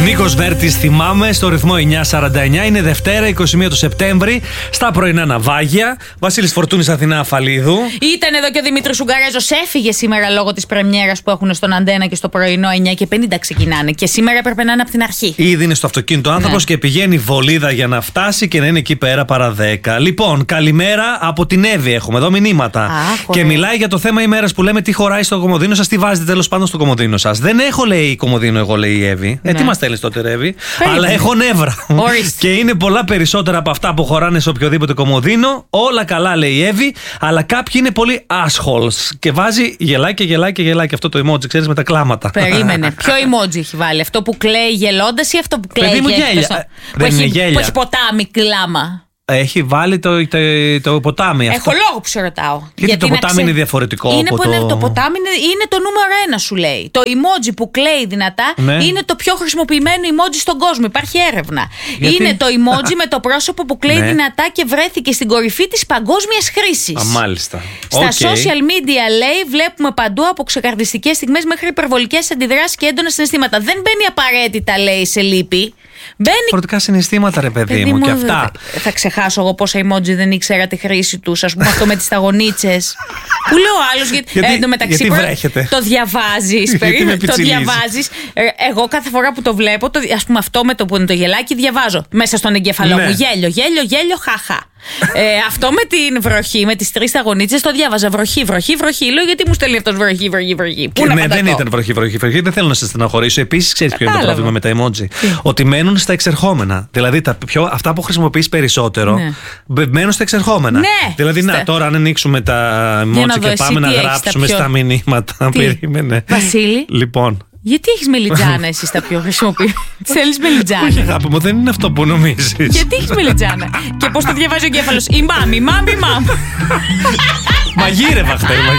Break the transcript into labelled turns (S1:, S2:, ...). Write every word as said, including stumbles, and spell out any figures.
S1: Νίκος Βέρτης, θυμάμαι, στο ρυθμό εννιά σαράντα εννιά. Είναι Δευτέρα, είκοσι μία του Σεπτέμβρη, στα πρωινά ναυάγια. Βασίλης Φορτούνης, Αθηνά Αφαλίδου.
S2: Ήταν εδώ και ο Δημήτρης Ουγγαρέζος. Έφυγε σήμερα λόγω της πρεμιέρας που έχουν στον Αντένα και στο πρωινό εννιά και πενήντα ξεκινάνε. Και σήμερα έπρεπε να είναι από την αρχή.
S1: Ήδη είναι στο αυτοκίνητο άνθρωπος, ναι, και πηγαίνει βολίδα για να φτάσει και να είναι εκεί πέρα παρά δέκα. Λοιπόν, καλημέρα από την Εύη. Έχουμε εδώ μηνύματα.
S2: Α,
S1: και μιλάει για το θέμα ημέρας που λέμε τι χωράει στο κομμωδίνο σας, τι βάζετε τέλος πάντων στο κομμωδίνο σας. Δεν έχω, λέει, κομμωδίνο, εγώ, λέει η Εύη.
S2: Ναι.
S1: Ε, τι μας στέλνεις τότε, ρε Εύη. Αλλά έχω νεύρα. Και είναι πολλά περισσότερα από αυτά που χωράνε σε οποιοδήποτε κομμωδίνο. Όλα καλά, λέει η Εύη, αλλά κάποιοι είναι πολύ assholes. Και βάζει γελάει και γελάει και γελάει. Και αυτό το emoji, ξέρεις, με τα κλάματα.
S2: Περίμενε. Ποιο emoji έχει βάλει, αυτό που κλαίει γελώντας ή αυτό που κλαίει?
S1: Παιδί μου, γέλια.
S2: Που,
S1: Δεν
S2: έχει,
S1: είναι γέλια.
S2: που έχει ποτάμι κλάμα.
S1: Έχει βάλει το, το, το ποτάμι αυτό.
S2: Έχω λόγο που σε ρωτάω.
S1: Γιατί, Γιατί το ποτάμι ξε... είναι διαφορετικό
S2: είναι
S1: από
S2: το...
S1: το...
S2: το ποτάμι είναι, είναι το νούμερο ένα, σου λέει. Το emoji που κλαίει δυνατά, ναι, είναι το πιο χρησιμοποιημένο emoji στον κόσμο. Υπάρχει έρευνα. Γιατί... Είναι το emoji με το πρόσωπο που κλαίει, ναι, δυνατά και βρέθηκε στην κορυφή της παγκόσμιας χρήσης.
S1: Α, μάλιστα.
S2: Στα
S1: okay.
S2: social media, λέει, βλέπουμε παντού από ξεκαρδιστικές στιγμές μέχρι υπερβολικές αντιδράσεις και έντονα συναισθήματα. Δεν μπαίνει απαραίτητα, λέει, σε λύπη. Μπαίνει... Φορτικά
S1: συναισθήματα, ρε παιδί, παιδί μου, και αυτά.
S2: Θα, θα ξεχάσω εγώ πόσα emoji δεν ήξερα τη χρήση του. Α πούμε αυτό με τις σταγονίτσες. Που λέει ο άλλος, γιατί,
S1: γιατί,
S2: ε, μεταξύ,
S1: γιατί βρέχεται.
S2: Το διαβάζεις. Το διαβάζεις. Εγώ κάθε φορά που το βλέπω, το, ας πούμε αυτό με το που είναι το γελάκι, διαβάζω μέσα στον εγκέφαλό, ναι, μου. Γέλιο, γέλιο, γέλιο, χαχα. ε, αυτό με την βροχή, με τις τρεις σταγονίτσες, το διάβαζα. Βροχή, βροχή, βροχή. Λέω, γιατί μου στέλνει αυτός βροχή, βροχή, βροχή. Πού
S1: και
S2: να
S1: ναι, δεν
S2: το.
S1: ήταν βροχή, βροχή, βροχή. Δεν θέλω να σε στεναχωρήσω. Επίσης, ξέρεις ποιο είναι το πρόβλημα με τα emoji? Ότι μένουν στα εξερχόμενα. Δηλαδή τα πιο, αυτά που χρησιμοποιείς περισσότερο, ναι, μένουν στα εξερχόμενα.
S2: Ναι.
S1: Δηλαδή, να, τώρα αν ανοίξουμε τα emoji και πάμε να γράψουμε στα μηνύματα. Περίμενε.
S2: Βασίλη.
S1: Λοιπόν.
S2: Γιατί έχεις μελιτζάνα εσύ στα πιο χρησιμοποιημένα? Θέλεις μελιτζάνα?
S1: Όχι, αγάπη μου, δεν είναι αυτό που νομίζεις.
S2: Γιατί έχεις μελιτζάνα? Και πώς το διαβάζει ο εγκέφαλος? Η μάμη, μάμη, μάμη.
S1: Μαγείρευα χτες.